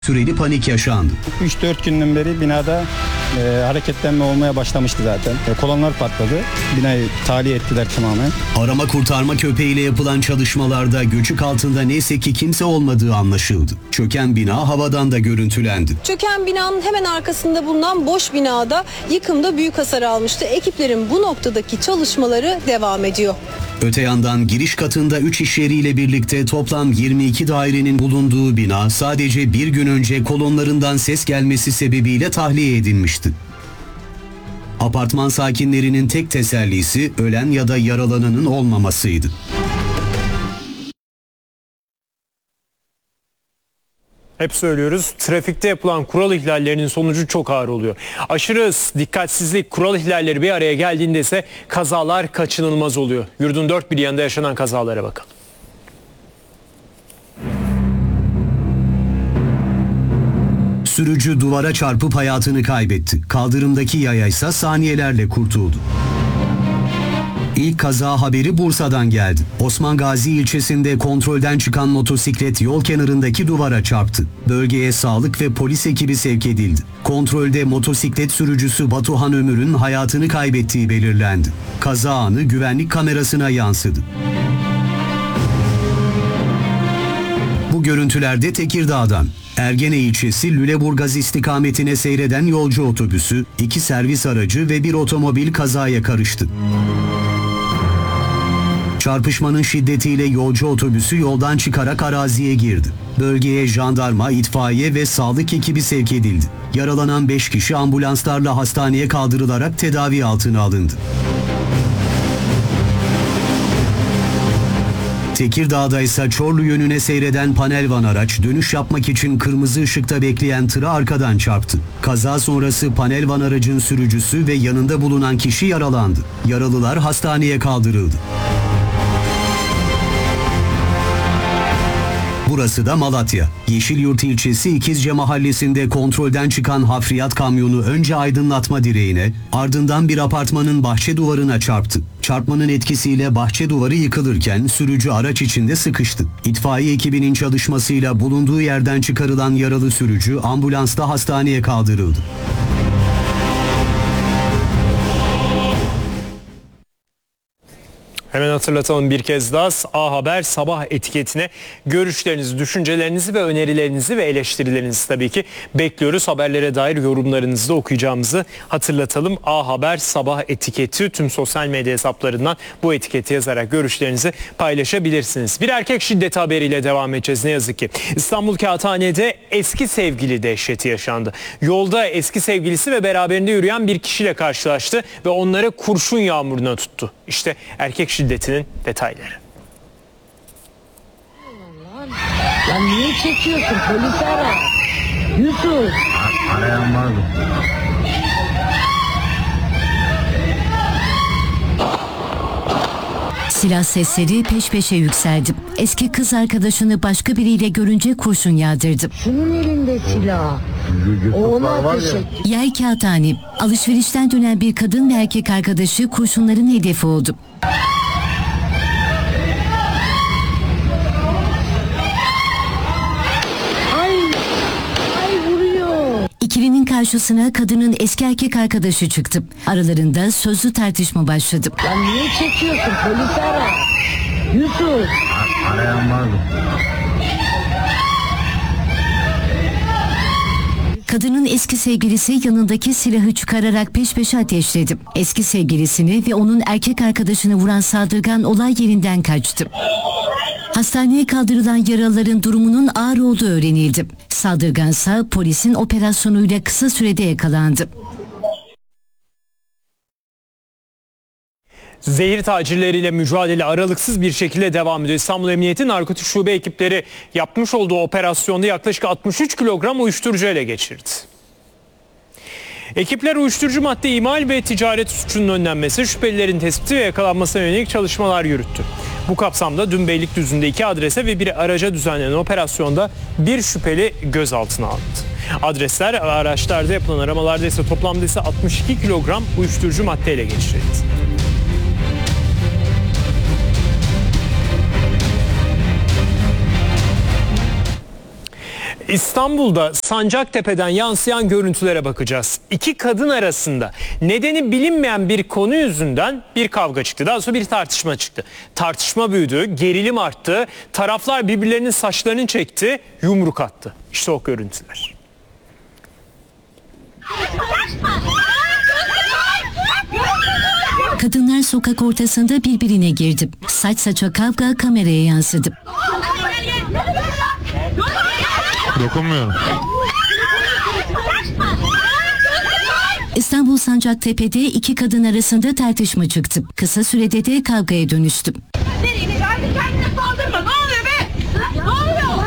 Süreli panik yaşandı. 3-4 günden beri binada hareketlenme olmaya başlamıştı zaten. Kolonlar patladı. Binayı tahliye ettiler tamamen. Arama kurtarma köpeğiyle yapılan çalışmalarda göçük altında neyse ki kimse olmadığı anlaşıldı. Çöken bina havadan da görüntülendi. Çöken binanın hemen arkasında bulunan boş binada yıkımda büyük hasar almıştı. Ekiplerin bu noktadaki çalışmaları devam ediyor. Öte yandan giriş katında 3 iş yeriyle birlikte toplam 22 dairenin bulunduğu bina sadece bir gün önce kolonlarından ses gelmesi sebebiyle tahliye edilmişti. Apartman sakinlerinin tek tesellisi ölen ya da yaralananın olmamasıydı. Hep söylüyoruz, trafikte yapılan kural ihlallerinin sonucu çok ağır oluyor. Aşırı hız, dikkatsizlik, kural ihlalleri bir araya geldiğinde ise kazalar kaçınılmaz oluyor. Yurdun dört bir yanında yaşanan kazalara bakalım. Sürücü duvara çarpıp hayatını kaybetti. Kaldırımdaki yaya ise saniyelerle kurtuldu. İlk kaza haberi Bursa'dan geldi. Osman Gazi ilçesinde kontrolden çıkan motosiklet yol kenarındaki duvara çarptı. Bölgeye sağlık ve polis ekibi sevk edildi. Kontrolde motosiklet sürücüsü Batuhan Ömür'ün hayatını kaybettiği belirlendi. Kaza anı güvenlik kamerasına yansıdı. Bu görüntülerde Tekirdağ'dan. Ergene ilçesi Lüleburgaz istikametine seyreden yolcu otobüsü, 2 servis aracı ve bir otomobil kazaya karıştı. Çarpışmanın şiddetiyle yolcu otobüsü yoldan çıkarak araziye girdi. Bölgeye jandarma, itfaiye ve sağlık ekibi sevk edildi. Yaralanan 5 kişi ambulanslarla hastaneye kaldırılarak tedavi altına alındı. Tekirdağ'da ise Çorlu yönüne seyreden panel van araç dönüş yapmak için kırmızı ışıkta bekleyen tıra arkadan çarptı. Kaza sonrası panel van aracın sürücüsü ve yanında bulunan kişi yaralandı. Yaralılar hastaneye kaldırıldı. Burası da Malatya. Yeşilyurt ilçesi İkizce mahallesinde kontrolden çıkan hafriyat kamyonu önce aydınlatma direğine, ardından bir apartmanın bahçe duvarına çarptı. Çarpmanın etkisiyle bahçe duvarı yıkılırken sürücü araç içinde sıkıştı. İtfaiye ekibinin çalışmasıyla bulunduğu yerden çıkarılan yaralı sürücü ambulansla hastaneye kaldırıldı. Hemen hatırlatalım bir kez daha. A Haber sabah etiketine görüşlerinizi, düşüncelerinizi ve önerilerinizi ve eleştirilerinizi tabii ki bekliyoruz. Haberlere dair yorumlarınızı da okuyacağımızı hatırlatalım. A Haber sabah etiketi tüm sosyal medya hesaplarından bu etiketi yazarak görüşlerinizi paylaşabilirsiniz. Bir erkek şiddeti haberiyle devam edeceğiz ne yazık ki. İstanbul Kağıthane'de eski sevgili dehşeti yaşandı. Yolda eski sevgilisi ve beraberinde yürüyen bir kişiyle karşılaştı ve onları kurşun yağmuruna tuttu. İşte erkek şiddetinin detayları. Ya niye çekiyorsun? Polisi ara. Yusuf. Arayan vardı. Silah sesleri peş peşe yükseldi. Eski kız arkadaşını başka biriyle görünce kurşun yağdırdı. Şunun elinde silah. O ona ateş etti. Yer Kağıthane. Alışverişten dönen bir kadın ve erkek arkadaşı kurşunların hedefi oldu. İkilinin karşısına kadının eski erkek arkadaşı çıktı. Aralarında sözlü tartışma başladı. Ya niye çekiyorsun? Polisi ara. Yusuf. Arayan vardı. Kadının eski sevgilisi yanındaki silahı çıkararak peş peşe ateşledi. Eski sevgilisini ve onun erkek arkadaşını vuran saldırgan olay yerinden kaçtı. Hastaneye kaldırılan yaralıların durumunun ağır olduğu öğrenildi. Saldırgansa polisin operasyonuyla kısa sürede yakalandı. Zehir tacirleriyle mücadele aralıksız bir şekilde devam ediyor. İstanbul Emniyeti Narkotik Şube ekipleri yapmış olduğu operasyonda yaklaşık 63 kilogram uyuşturucu ele geçirdi. Ekipler uyuşturucu madde imal ve ticaret suçunun önlenmesi, şüphelilerin tespiti ve yakalanmasına yönelik çalışmalar yürüttü. Bu kapsamda dün Beylikdüzü'nde 2 adrese ve bir araca düzenlenen operasyonda bir şüpheli gözaltına alındı. Adresler, araçlarda yapılan aramalarda ise toplamda ise 62 kilogram uyuşturucu madde ele geçirildi. İstanbul'da Sancaktepe'den yansıyan görüntülere bakacağız. İki kadın arasında nedeni bilinmeyen bir konu yüzünden bir kavga çıktı. Daha sonra bir tartışma çıktı. Tartışma büyüdü, gerilim arttı. Taraflar birbirlerinin saçlarını çekti, yumruk attı. İşte o görüntüler. Kadınlar sokak ortasında birbirine girdi. Saç saça kavga kameraya yansıdı. Dokunmuyorum. İstanbul Sancaktepe'de iki kadın arasında tartışma çıktı. Kısa sürede de kavgaya dönüştü. Kendine saldırma. Ne oluyor be? Ne oluyor?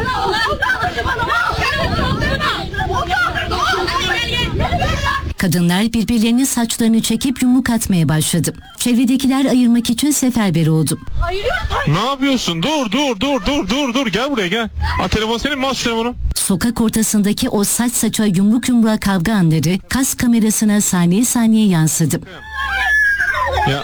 Kadınlar birbirlerinin saçlarını çekip yumruk atmaya başladı. Çevredekiler ayırmak için seferber oldu. Ne yapıyorsun? Dur. Gel buraya gel. Telefon senin mi? Aç telefonu. Sokak ortasındaki o saç saça yumruk yumruğa kavga anları kas kamerasına saniye saniye yansıdı. Ya.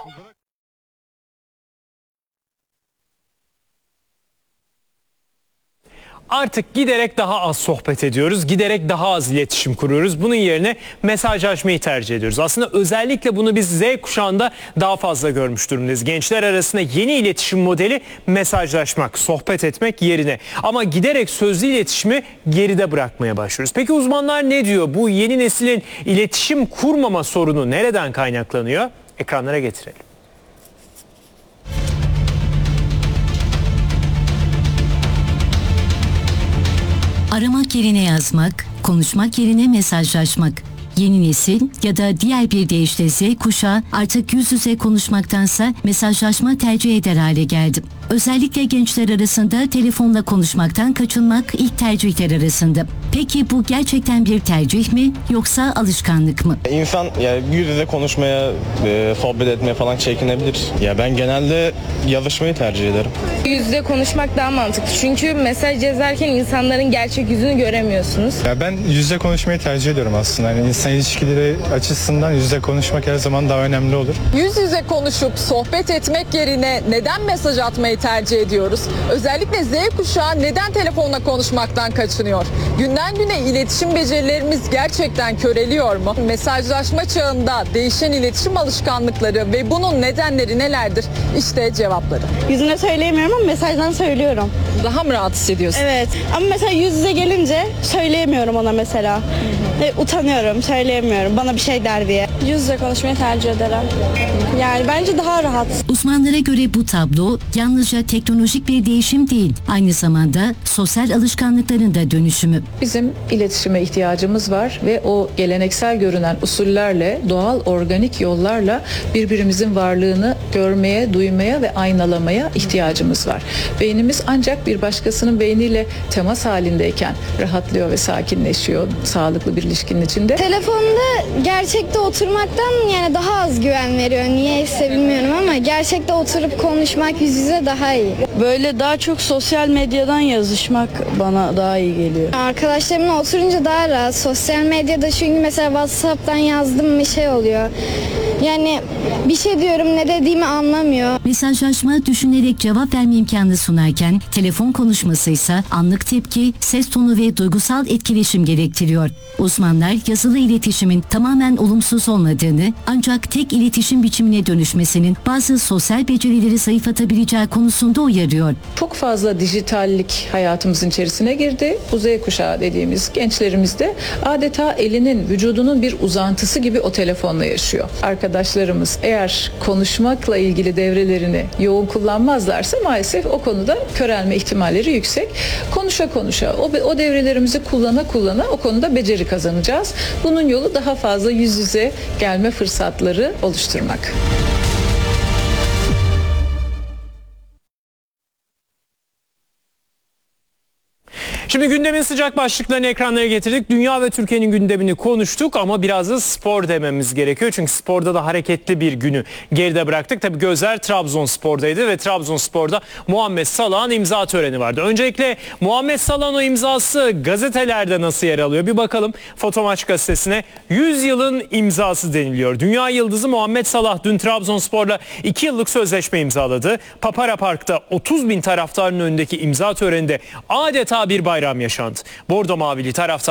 Artık giderek daha az sohbet ediyoruz, giderek daha az iletişim kuruyoruz. Bunun yerine mesajlaşmayı tercih ediyoruz. Aslında özellikle bunu biz Z kuşağında daha fazla görmüş durumdayız. Gençler arasında yeni iletişim modeli mesajlaşmak, sohbet etmek yerine. Ama giderek sözlü iletişimi geride bırakmaya başlıyoruz. Peki uzmanlar ne diyor? Bu yeni neslin iletişim kurmama sorunu nereden kaynaklanıyor? Ekranlara getirelim. Aramak yerine yazmak, konuşmak yerine mesajlaşmak. Yeni nesil ya da diğer bir deyişle Z kuşağı artık yüz yüze konuşmaktansa mesajlaşma tercih eder hale geldi. Özellikle gençler arasında telefonla konuşmaktan kaçınmak ilk tercihler arasında. Peki bu gerçekten bir tercih mi yoksa alışkanlık mı? İnsan yüz yüze konuşmaya, sohbet etmeye falan çekinebilir. Ben genelde yazışmayı tercih ederim. Yüz yüze konuşmak daha mantıklı. Çünkü mesaj yazarken insanların gerçek yüzünü göremiyorsunuz. Ben yüz yüze konuşmayı tercih ediyorum aslında. Yani insan ilişkileri açısından yüz yüze konuşmak her zaman daha önemli olur. Yüz yüze konuşup sohbet etmek yerine neden mesaj atmayı tercih ediyoruz? Özellikle Z kuşağı neden telefonla konuşmaktan kaçınıyor? Günden güne iletişim becerilerimiz gerçekten köreliyor mu? Mesajlaşma çağında değişen iletişim alışkanlıkları ve bunun nedenleri nelerdir? İşte cevapları. Yüzüne söyleyemiyorum ama mesajdan söylüyorum. Daha mı rahat hissediyorsun? Evet ama mesela yüz yüze gelince söyleyemiyorum ona mesela. Utanıyorum, söyleyemiyorum bana bir şey der diye. Yüz yüze konuşmayı tercih ederim. Yani bence daha rahat. Uzmanlara göre bu tablo yalnızca teknolojik bir değişim değil, aynı zamanda sosyal alışkanlıkların da dönüşümü. Bizim iletişime ihtiyacımız var ve o geleneksel görünen usullerle, doğal organik yollarla birbirimizin varlığını görmeye, duymaya ve aynalamaya ihtiyacımız var. Beynimiz ancak bir başkasının beyniyle temas halindeyken rahatlıyor ve sakinleşiyor sağlıklı bir ilişkinin içinde. Telefonda gerçekte oturmaktan yani daha az güven veriyor. Niyeyse bilmiyorum ama gerçekte oturup konuşmak yüz yüze daha iyi. Böyle daha çok sosyal medyadan yazışmak bana daha iyi geliyor. Arkadaşlarımla oturunca daha rahat. Sosyal medyada çünkü mesela WhatsApp'tan yazdım bir şey oluyor. Yani bir şey diyorum ne dediğimi anlamıyor. Mesajlaşma düşünerek cevap verme imkanı sunarken telefon konuşması ise anlık tepki, ses tonu ve duygusal etkileşim gerektiriyor. Uzmanlar yazılı iletişimin tamamen olumsuz olmadığını ancak tek iletişim biçimine dönüşmesinin bazı sosyal becerileri zayıflatabileceği konusunda uyarıyor. Çok fazla dijitallik hayatımızın içerisine girdi. Bu Z kuşağı dediğimiz gençlerimiz de adeta elinin, vücudunun bir uzantısı gibi o telefonla yaşıyor. Arkadaşlarımız eğer konuşmakla ilgili devrelerini yoğun kullanmazlarsa maalesef o konuda körelme ihtimalleri yüksek. Konuşa konuşa o devrelerimizi kullana o konuda beceri kazanacağız. Bunun yolu daha fazla yüz yüze gelme fırsatları oluşturmak. Şimdi gündemin sıcak başlıklarını ekranlara getirdik. Dünya ve Türkiye'nin gündemini konuştuk ama biraz da spor dememiz gerekiyor. Çünkü sporda da hareketli bir günü geride bıraktık. Tabii gözler Trabzonspor'daydı ve Trabzonspor'da Muhammed Salah'ın imza töreni vardı. Öncelikle Muhammed Salah'ın o imzası gazetelerde nasıl yer alıyor? Bir bakalım Fotomaç gazetesine. 100 yılın imzası deniliyor. Dünya yıldızı Muhammed Salah dün Trabzonspor'la 2 yıllık sözleşme imzaladı. Papara Park'ta 30 bin taraftarın önündeki imza töreninde adeta bir bayram katliam yaşandı. Bordo mavili taraftar